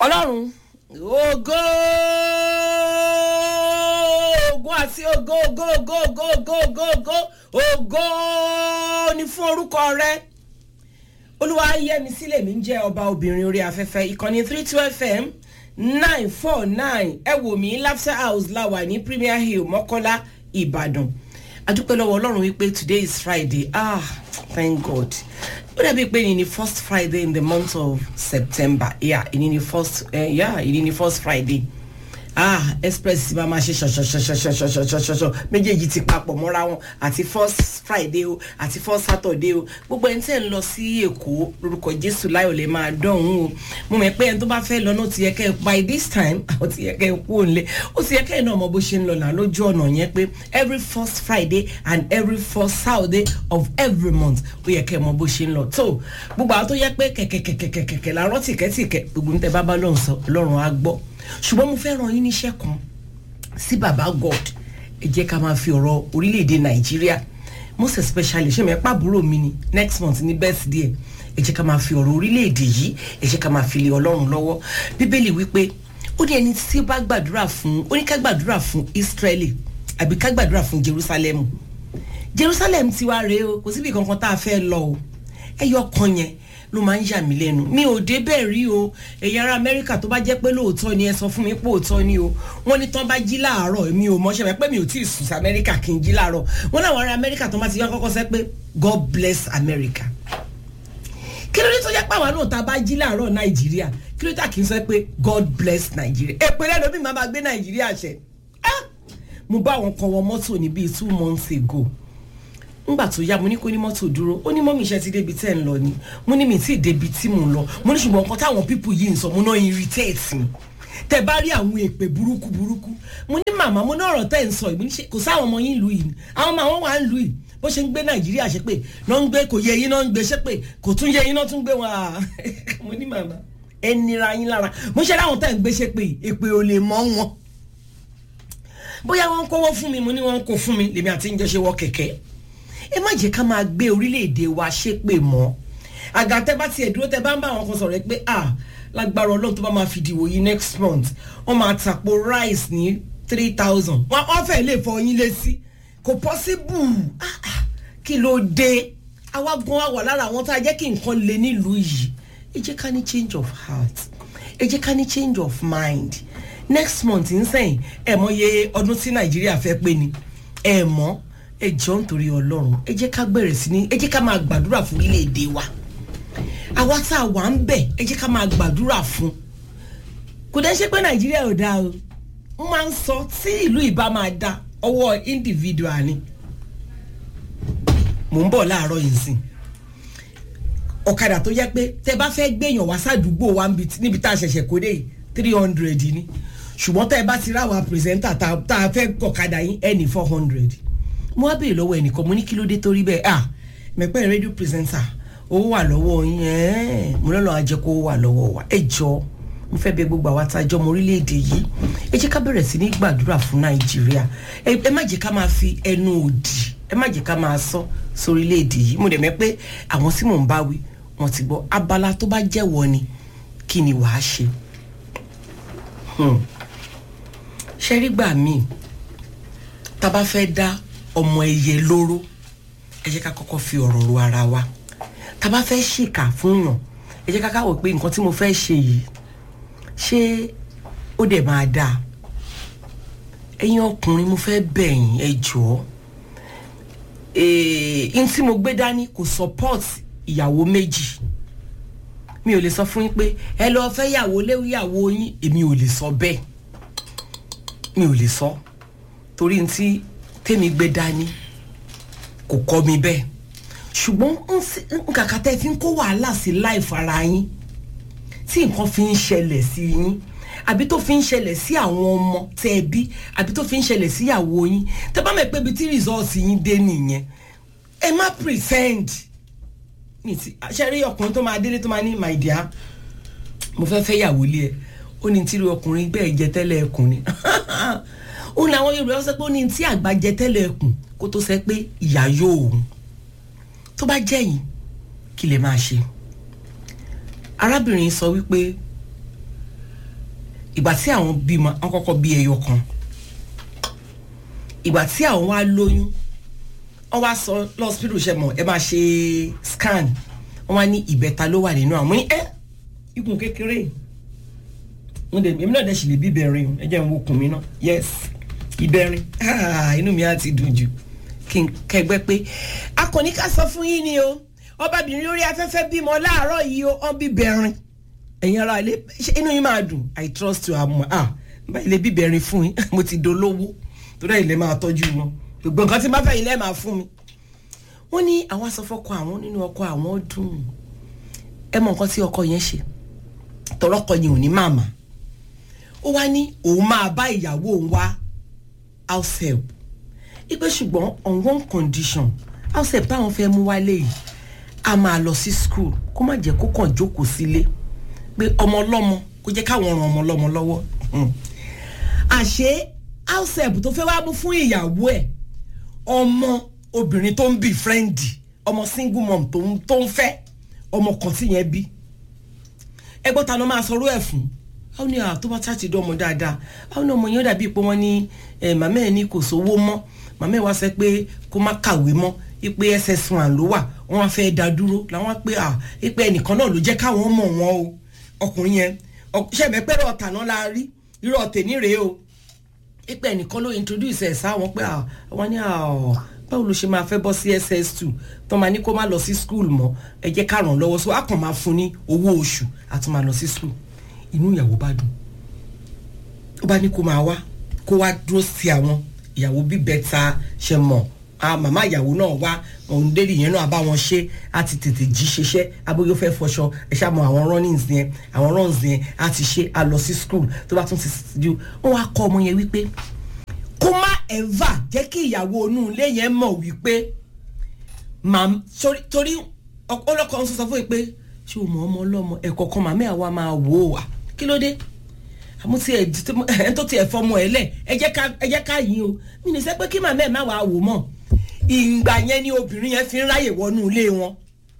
Ọlọ́run ògo àti ògo ní fún orúkọ rẹ. Olúwa yẹmi sílẹ̀ mi ń jẹ́ ọba obìnrin orí afẹ́fẹ́ ìkànnì 32 FM 949 ẹ wò mí Laughter House láwà ní Premier Hill Mọ́kọ́lá Ìbàdàn. Adúpẹ́ lọ́wọ́ Ọlọ́run wípé today is Friday. Thank God. Ó dàbí pé ní first Friday in the month of September. Ní first Friday. Express bá máa ṣe ṣọṣọṣọṣọṣọṣọṣọṣọ méjèèjì ti papọ̀ mọ́ra wọn àti first Friday o àti first Saturday o. Gbogbo ẹni tẹ́ ń lọ sí Èkó lórúkọ Jésù láyọ̀ lè máa dọ̀hún o. Mo mọ̀ pé ẹni tó bá fẹ́ lọ náà ti yẹ kẹ́ by this time ó ti yẹ kẹ́ kú òǹlẹ̀ ó ti yẹ kẹ́ náà mọ bó ṣe ń lọ náà lójú ọ̀nà yẹn pé every first Friday and every first Saturday of every month ó yẹ kẹ́ mọ bó ṣe ń lọ. tó gbogbo àwọn tó yẹ pé kẹ̀kẹ̀kẹ̀kẹ̀kẹ̀ làárọ̀ tìkẹ́tìkẹ́ gbogbo ń tẹ bábá lọ́hùn sọ Ọlọ́run á gbọ́. Ṣùgbọ́n mo fẹ́ ràn yín níṣẹ́ kan sí bàbá God. Ẹ jẹ́ ká máa fi ọ̀rọ̀ orílẹ̀-èdè Nàìjíríà most especially ṣé mi pàbúrò mi ni next month ní birthday ẹ jẹ́ ká máa fi ọ̀rọ̀ orílẹ̀-èdè yìí ẹ jẹ́ ká máa fi lé Ọlọ́run lọ́wọ́. Bíbélì wípé ó ní ẹni tí bá gbàdúrà fún ó ní ká gbàdúrà fún Israeli àbí ká gbàdúrà fún Jerusalem. Jerusalem ti wá rèé o kò síbi kankan tá a fẹ́ lọ o ẹyọ kan yẹn ló máa ń yà mí lẹ́nu. Mi ò débẹ̀ rí o ẹ̀yin ará Amẹ́ríkà tó bá jẹ́ pé lóòótọ́ ni ẹ sọ fún mi pé òótọ́ ni o. Wọ́n ní tán bá jí láàárọ̀ mi ò mọ̀ṣẹ́ pé mi ò tí ì sùn sí Amẹ́ríkà kí n jí láàárọ̀. Wọ́n láwọn ará Amẹ́ríkà tó bá ti yọ kọ́kọ́ sẹ́ pé God bless America. Kí ló dé tó jẹ́ pé àwọn náà tá a bá jí láàárọ̀ Nàìjíríà kí ló dé kí n sọ pé God bless Nigeria. Èpè lẹ́nu mi máa gbé Nàìjíríà ṣẹ. Mo bá àwọn kan wọ mọ́tò ní bíi 2 months ago. Ngbà tó yá mo ní kó ní mọ́tò dúró ó ní mọ́mí iṣẹ́ ti débi tẹ́ ń lọ ni mo ní mi tí débi tí mo ń lọ mo ní ṣùgbọ́n nǹkan táwọn people yìí ń sọ mo náà irritate mi tẹ́ bá rí àwọn èpè burúkú mo ní màmá mo ní ọ̀rọ̀ tẹ́ ń sọ ìbí kò sáwọn ọmọ yín lù yìí àwọn ọmọ àwọn wà ń lù yìí bó ṣe ń gbé Nàìjíríà ṣe pé náà ń gbé kò yẹ yín náà ń gbé ṣe pé kò tún yẹ yín náà tún gbé wọn mo ní màmá ẹ nira yín lára mo ṣe láwọn tẹ́ ń gbé ṣe pé èpè ò lè mọ́ wọn bóyá wọ́n kówó fún mi mo ní wọ́n kó fún mi lèmi àti ń jọ ṣe wọ kẹ̀kẹ́. Ẹ má jẹ́ ká máa gbé orílẹ̀-èdè wa ṣépè mọ́. Àgàtẹ́ bá tiẹ̀ dúró tẹ́ bá ń bá àwọn kan sọ̀rọ̀ pé lágbára Ọlọ́run tó bá máa fi dìwò yìí next month wọ́n máa tàpó rice ní 3,000 wọ́n fẹ́ lè fọ yín lé sí kò possible. Kí ló dé àwa gan wa wà lára àwọn tá a jẹ́ kí nǹkan le nílùú yìí. Ẹ jẹ́ ká ní change of heart ẹ jẹ́ ká ní change of mind. Next month ń sẹ́yìn ẹ mọ̀ iye ọdún tí Nàìjíríà fẹ́ pé ni ẹ mọ̀ ẹ jọ̀ọ́ nítorí Ọlọ́run ẹ jẹ́ ká bẹ̀rẹ̀ sí ní ẹ jẹ́ ká máa gbàdúrà fún orílẹ̀-èdè wa àwa tá a wà ń bẹ̀ ẹ jẹ́ ká máa gbàdúrà fún. Kò dẹ́ ṣe pé Nàìjíríà ò dáa o wọ́n máa ń sọ tí ìlú ìbá máa da ọwọ́ individual ni. Mò ń bọ̀ láàárọ̀ yìí sìn ọ̀kadà tó yẹ pé tẹ bá fẹ́ gbéyàn wá sádùúgbò wa níbi tá a ṣẹ̀ṣẹ̀ kó dé 300 ni ṣùgbọ́n tẹ bá ti ráwa pírẹsẹ́ńtà tá a fẹ́ ọ̀kadà yín ẹni 400. Mo wá béèrè lọ́wọ́ ẹnìkan mo ní kí ló dé torí bẹ́ẹ̀ mẹ́pẹ́ rédíò pírẹsẹ́ńtà owó wà lọ́wọ́ yín mo lọ́nà ajẹ́ kó wà lọ́wọ́ wa ẹ jọ̀ọ́ mo fẹ́ bẹ̀ gbogbo àwa tá a jọ ọmọ orílẹ̀-èdè yìí ẹ jẹ́ ká bẹ̀rẹ̀ sí ní gbàdúrà fún Nàìjíríà ẹ má jẹ́ ká máa fi ẹnu òdì ẹ má jẹ́ ká máa sọ sórílẹ̀-èdè yìí mo dẹ̀ mẹ́ pé àwọn tí mò ń bá wí wọ́n ti gbọ́ abala tó bá jẹ́wọ́ ni kí ni wàá ṣe. Ṣé rí gbà míì tá bá fẹ́ dá ọmọ ẹyẹ lóró ẹ jẹ́ ká kọ́kọ́ fi ọ̀rọ̀ ro ara wa tá bá fẹ́ ṣìkà fún yàn ẹ jẹ́ ká káwọ́ pé nǹkan tí mo fẹ́ ṣe yìí ṣé ó dẹ̀ máa dáa. Ẹ̀yin ọkùnrin mo fẹ́ bẹ̀ yín ẹ jọ̀ọ́ in tí mo gbé dání kò support ìyàwó méjì. Mi ò lè sọ fún yín pé ẹ lọ fẹ́ yàwó léwíyàwó yín èmi ò lè sọ bẹ́ẹ̀ mi ò lè sọ torí ntí tèmi gbé dání kò kọ́ mi bẹ́ẹ̀ ṣùgbọ́n nkàkà tẹ́ fi ń kó wàhálà sí life ara yín tí nǹkan fi ń ṣẹlẹ̀ sí yín àbí tó fi ń ṣẹlẹ̀ sí àwọn ọmọ tẹ́ bí àbí tó fi ń ṣẹlẹ̀ sí ìyàwó yín tẹ́ bá mọ̀ pé ibi tí results yín dé nìyẹn ẹ má pretend ní ti ṣẹ́rí ọkùnrin tó máa délé tó máa ní my dear mo fẹ́ fẹ́ yàwó lé ẹ ó ní tí ọkùnrin bẹ́ẹ̀ jẹ tẹ́lẹ̀ ẹkùn ni ó ní àwọn Yorùbá sọ pé ó ní tí àgbà jẹ tẹ́lẹ̀ ẹkùn kó tó sẹ pé ìyá yóò òun tó bá jẹ́ yín kí lè máa ṣe. Arábìnrin sọ wípé ìgbà tí àwọn bímọ wọ́n kọ́kọ́ bí ẹyọ kan ìgbà tí àwọn wá lóyún wọ́n wá sọ lọ́sípítù ṣe mọ̀ ẹ máa ṣe scan wọ́n wá ní ìbẹ̀ta ló wà nínú àwọn ní ikùn kékeré èmi náà dẹ̀ sì lè bí ìbẹ̀rin ẹ jẹ́ n wo okùn mi náà yes ìbẹ̀rin inú mi á ti dùn jù kí n kẹgbẹ́ pé akọni ká sọ fún yín ni o ọbabìnrin orí afẹ́fẹ́ bímọ láàárọ̀ yìí o ọ́n bí bẹ̀rin ẹ̀yin ara ilé inú yín máa dùn I trust you àmọ́ bá ilé bí bẹ̀rin fún yín mo ti dolówó torí ilé máa tọ́jú wọn gbogbo nǹkan tí má fẹ́ ilé máa fún mi wọ́n ní àwọn asọ́fọ́kọ àwọn nínú ọkọ àwọn dùn ẹ mọ nǹkan tí ọkọ yẹn ṣe tọrọkọ yẹn ò ní màmá ó wá ní òun máa bá ìyàwó òun wá house help ipe ṣùgbọ́n on one condition house help táwọn fẹ́ mú wálé yìí a máa lọ sí school kó má jẹ́ kó kàn jókòó sílé pé ọmọ ọlọ́mọ kó jẹ́ káwọn ran ọmọ ọlọ́mọ lọ́wọ́ àṣé house help tó fẹ́ wá mú fún ìyàwó ẹ̀ ọmọ obìnrin tó ń bí friendly ọmọ single mom tó ń fẹ́ ọmọ kan tí yẹn bí ẹgbọ́n ta ló máa sọ̀rọ̀ ẹ̀ fún àwọn ní tó bá tàti dán ọmọ dáadáa àwọn ọmọ yẹn dàbí pé wọ́n ní màmá ẹ̀ ní kò sówó mọ́ màmá ẹ̀ wá sọ pé kó má kàwé mọ́ ipe SS1 ló wà wọ́n wá fẹ́ dá dúró làwọn pé ipe ẹnìkan náà ló jẹ́ káwọn mọ̀ wọ́n o ọkùnrin yẹn ṣẹ̀mẹ́ pẹ́rọ ọ̀tà náà la rí irú ọ̀tẹ̀ ní rèé o ipe ẹnìkan ló introduce ẹ̀ sáwọn pé àwọn ní báwo ló ṣe máa fẹ́ bọ́ sí SS2 tó máa ní kó má lọ sí school mọ́ ẹ jẹ́ ká ràn lọ́wọ́ so a kàn máa fún ní owó oṣù àti máa lọ sí school inú ìyàwó bá dùn ó bá ní kó máa wá kó wá dúró sí àwọn ìyàwó bí bẹ́ta ṣe mọ̀ màmá ìyàwó náà wá òun délì yẹn náà bá wọn ṣe á ti tètè jí ṣiṣẹ́ abóyó fẹ́ fọṣọ ẹ ṣá mọ àwọn runnings yẹn àwọn runs yẹn á ti ṣe á lọ sí school tó bá tún ti ju ó wá kọ́ ọmọ yẹn wípé kó má ever jẹ́ kí ìyàwó inú ilé yẹn mọ̀ wípé torí ọlọ́kọ̀ ń sọ fún yìí pé ṣé o mọ̀ ọmọ ọlọ́mọ ẹ̀kọ́ kan màmá àwa máa wò ó kí ló dé àmú tí ẹ tó tiẹ̀ fọmọ ẹ lẹ̀ ẹ jẹ́ ká yín o mi ní sẹ́ pé kí màmá ẹ̀ má wàá wò mọ́ ìgbà yẹn ni obìnrin yẹn fi ń ráyè wọnú ilé wọn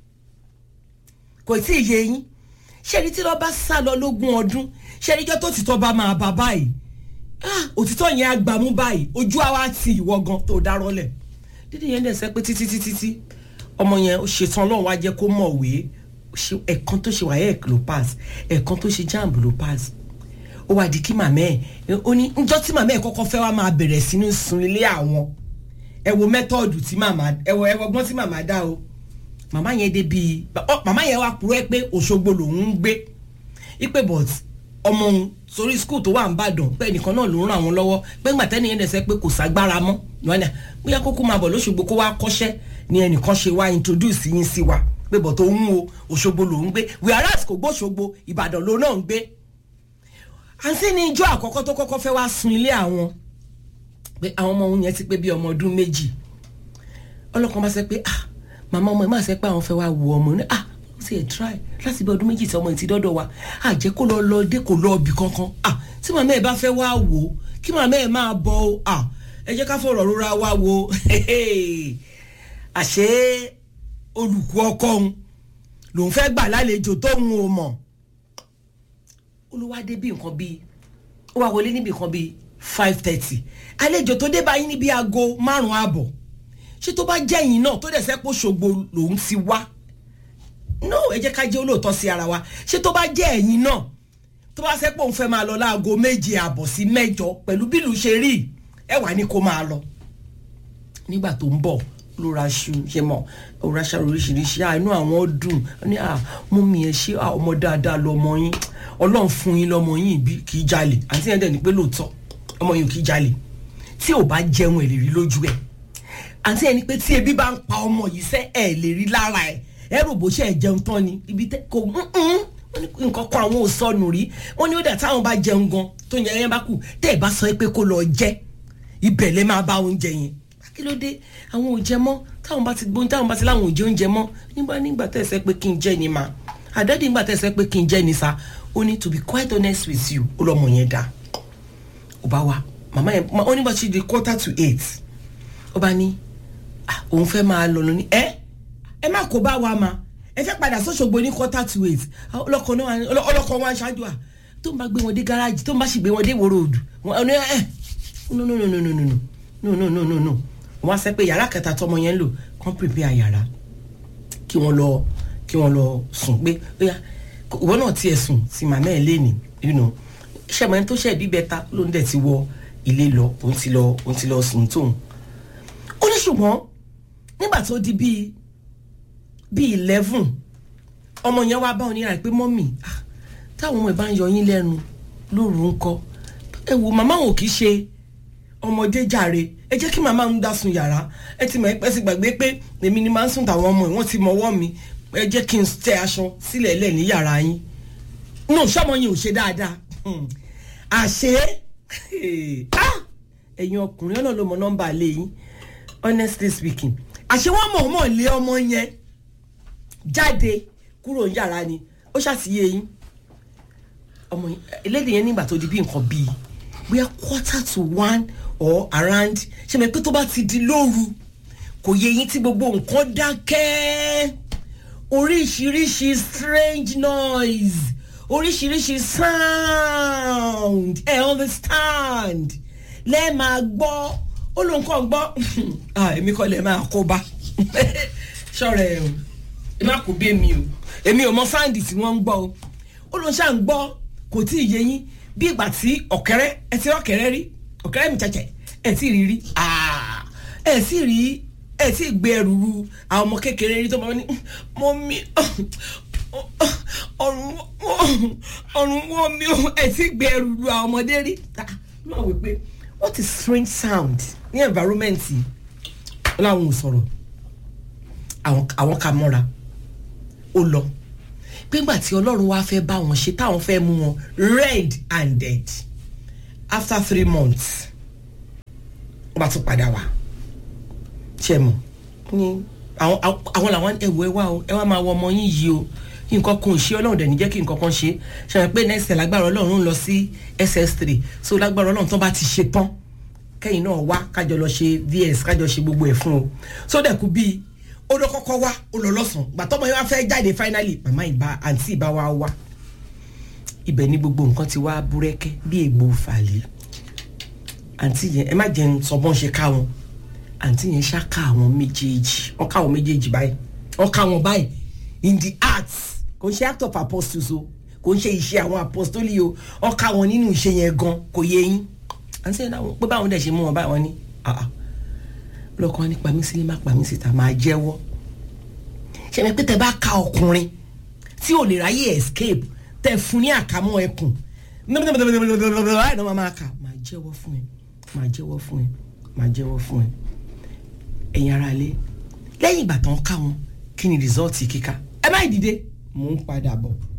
kò tí ì yé yín ṣẹ́ni tí lọ́ọ́ bá sá lọ lógún ọdún ṣẹ́ni jọ́ tó tìtọ́ bá máa bà báyìí òtítọ́ yẹn á gbàmú báyìí ojú àwa ti ìwọ gan tó dárọ́lẹ̀ dídí yẹn dẹ̀ sẹ́ pé títí ọmọ yẹn ó ṣetán lọ́wọ́ wá jẹ́ kó mọ̀wé ẹ̀kan tó ṣe WAEC ló pass ẹ̀kan tó ṣe JAMB ló pass ó wá di kí màmá ẹ̀ ó ní njọ́ tí màmá ẹ̀ kọ́kọ́ fẹ́ wá máa bẹ̀rẹ̀ sí ní sun ilé àwọn ẹ wo mẹ́tọ́ọ̀dù tí màmá ẹ wo ọgbọ́n tí màmá dá o màmá yẹn dé bíi màmá yẹn wá purọ́ ẹ pé Òṣogbo lòún ń gbé ipe but ọmọ òun sórí skul tó wà ń bàdàn pé ẹnìkan náà ló ń ràn àwọn lọ́wọ́ pé ńgbà tẹ́ni yẹn dẹ̀sẹ̀ pé kò ságbára mọ́ lọ́nà bóyá kókó máa bọ̀ lóṣogbo kó wá kọ́ṣẹ́ ni ẹnìkan ṣe wá introduce yín sí wa pé bọ̀ tó ń wo Òṣogbo ló ń gbé whereas kò gbóṣogbo Ìbàdàn ló náà ń gbé àǹtí ní ijó àkọ́kọ́ tó kọ́kọ́ fẹ́ wá sun ilé àwọn pé àwọn ọmọ òun yẹn ti pé bí ọmọ ọdún méjì ọlọ́kan bá sẹ pé màmá ọmọ ẹ̀ máa sẹ pé àwọn fẹ́ wá wo ọmọ ní ó sì ẹ̀ try láti bí ọdún méjì tí ọmọ ẹ̀ ti dọ́dọ̀ wa jẹ́ kó lọ dé kó lọ ọbì kankan tí màmá ẹ̀ bá fẹ́ wá wò ó kí màmá ẹ̀ máa bọ̀ ó ẹ jẹ́ ká fọ̀rọ̀ rora wá wo àṣé olùkọ́ ọkọ òun lòun fẹ́ gbà lálejò tóun ò mọ̀ olùwádé bí nǹkan bíi ó wà wọlé níbi nǹkan bíi 5:30 àlejò tó dé báyìí níbi aago 5:30 ṣé tó bá jẹ́ yín náà tó dẹ̀ sẹ́ pé Òṣogbo lòun ti wá no ẹ jẹ́ ká jẹ́ olóòótọ́ sí ara wa ṣé tó bá jẹ́ ẹ̀yin náà tó bá sẹ́ pé òun fẹ́ máa lọ láago 7:30 sí 8 pẹ̀lú bí ìlú ṣe rí ẹ wà ní kó máa lọ nígbà tó ń bọ̀ ló ra ṣu ṣe mọ̀ ó ra ṣàrò oríṣiríṣi inú àwọn dùn ní mú mi ẹ ṣe ọmọ dáadáa lọmọ yín Ọlọ́run fún yín lọmọ yín bí kì í jalè àti yẹn dẹ̀ ní pé lóòótọ́ ọmọ yín kì í jalè tí ò bá jẹun ẹ̀ lè rí lójú ẹ̀ àti ẹni pé tí ebi bá ń pa ọmọ yìí sẹ́ ẹ̀ lè rí lára ẹ̀ rò bó ṣe ẹ̀ jẹun tán ni ibi tẹ́ kò nǹkan kan àwọn ò sọnù rí wọ́n ní ó dà táwọn bá jẹun gan tó yẹn yẹn bá kù tẹ́ ẹ̀ bá sọ pé kó lọ jẹ ibẹ̀ lẹ́ máa bá oúnjẹ yẹn kí ló dé àwọn ò jẹ mọ́ táwọn bá ti gbóhùn táwọn bá ti láwọn ò jẹ oúnjẹ mọ́ nígbà tẹ́ ẹ sẹ́ pé kí n jẹ ni mà àdádì nígbà tẹ́ ẹ sẹ́ pé kí n jẹ ni sa ó ní to be quite honest with you ó lọ́mọ yẹn dá ó bá wa màmá yẹn ó nígbà tí di 7:45 ó bá ní òun fẹ́ máa lọ lọ ní ẹ má kó bá wa ma ẹ fẹ́ padà sọ́ṣogbo ní 7:45 ọlọ́kọ̀ wọn aṣáájú tó ń bá gbé wọn dé gáràjì tó ń bá sì gbé wọn dé ìwòrò òdù wọn ní no wọ́n á sẹ́ pé yàrá kẹta tọmọ yẹn ń lò kàn prepare yàrá kí wọ́n lọ sùn pé ìwọ náà tiẹ̀ sùn sí màmá ẹ̀ lẹ́nìí ṣẹ̀mọ̀ ẹni tó ṣẹ̀ bí bẹ́ta ló ń dẹ̀ ti wọ ilé lọ òun ti lọ sùn tóun ó ní ṣùgbọ́n nígbà tó di bíi 11 ọmọ yẹn wá bá oníyàrá pé mọ́mì táwọn ọmọ ẹ̀ bá ń yọ yín lẹ́nu lóru ńkọ́ ẹ wo màmá wọn kì í ṣe ọmọdé jàre ẹ jẹ́ kí màmá ń dá sun yàrá ẹ ti mọ̀ ẹ pẹ́ sí gbàgbé pé èmi ni máa ń sùn táwọn ọmọ ẹ̀ wọ́n ti mọwọ́ mi ẹ jẹ́ kí n tẹ aṣọ sílẹ̀ lẹ̀ ní yàrá yín no sọ́mọ yín ò ṣe dáadáa àṣé ẹ̀yin ọkùnrin ọ̀nà ló mọ nọ́mbà lé yín honestly speaking àṣé wọ́n mọ̀ lé ọmọ yẹn jáde kúrò ní yàrá ni ó ṣàtìyẹ yín ọmọ elédè yẹn nígbà tó di bí nǹkan bíi bóyá 1:45 or around ṣe mọ̀ pé tó bá ti di lóru kò yẹ yín tí gbogbo nǹkan dákẹ́ oríṣiríṣi strange noise oríṣiríṣi sound ẹ understand lẹ́ẹ̀ máa gbọ́ ó ló ń kọ́ gbọ́ èmi kọ́ lẹ́ẹ̀ máa kó bá ṣọ́ọ̀rẹ́ ẹ̀ o ẹ má kó bí èmi ò mọ sáǹdì tí wọ́n ń gbọ́ o ó ló ń ṣà ń gbọ́ kò tí ì yé yín bí ìgbà tí ọ̀kẹ́rẹ́ ẹ ti ọ̀kẹ́rẹ́ rí ọ̀kẹ́rẹ́ mi chẹ̀chẹ̀ ẹ ti rí ẹ ti gbé ẹrù ru àwọn ọmọ kékeré rí tó máa ní mọ́mí ọrùn wọ́ mi ẹ ti gbé ẹrù ru àwọn ọmọdé rí náà wí pé what is strange sound ní environment yìí ó láwọn ò sọ̀rọ̀ àwọn kà mọ́ra ó lọ nígbà tí ọlọ́run wá fẹ́ bá wọn ṣe táwọn fẹ́ mú wọn red-handed after 3 months wọ́n bá tún padà wá ṣe mọ̀ ní àwọn làwọn ẹ̀wọ̀ ẹ wá máa wọ ọmọ yín yìí o nǹkan kan ò ṣe ọlọ́run dẹ̀ ní jẹ́ kí nǹkan kan ṣe ṣe pé next year lágbára ọlọ́run ń lọ sí SS3 so lágbára ọlọ́run tó bá ti ṣe tán kẹ́yìn náà wá kájọ lọ ṣe VS kájọ ṣe gbogbo ẹ̀ fún o so dẹ̀ kú bíi ó lọ kọ́kọ́ wá ó lọ lọ́sàn gbàtọ́mọ yẹn wá fẹ́ jáde finally màmá àǹtí ìbá wa wá ibẹ̀ ni gbogbo nǹkan ti wá búrẹ́kẹ́ bí ègbò fàlẹ́ àǹtí yẹn ẹ má jẹ́ ń sọ bọ́n ṣe ká wọn àǹtí yẹn ṣá ká àwọn méjèèjì ó ká àwọn méjèèjì báyìí ó ká wọn báyìí in the arts kò ń ṣe act of apostles o kò ń ṣe iṣẹ́ àwọn apostoli o ó ká wọn nínú iṣẹ́ yẹn gan kò yé yín àǹtí yẹn náà pé báwọn dẹ̀ ṣe mú wọn báyìí wọn ní lọ́kàn ní pàmí sílé má pàmí síta máa jẹ́wọ́ ṣe mi pé tẹ bá ka ọkùnrin tí ò lè ráyè escape tẹ fún ní àkámọ́ ẹkùn báyìí náà máa kà máa jẹ́wọ́ fún ẹ máa jẹ́wọ́ fún ẹ máa jẹ́wọ́ fún ẹ ẹ̀yin ara lé lẹ́yìn ìgbà tán ká wọn kí ni result kíkà ẹ má dìde mò ń padà bọ̀.